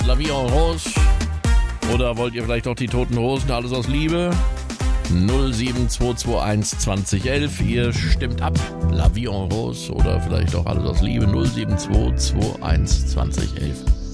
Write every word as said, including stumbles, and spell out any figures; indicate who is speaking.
Speaker 1: La Vie en Rose? Oder wollt ihr vielleicht auch die Toten Hosen, alles aus Liebe? null sieben zwei zwei eins zwanzig elf. Ihr stimmt ab. La Vie en Rose oder vielleicht auch alles aus Liebe. null sieben zwei zwei eins zwanzig elf.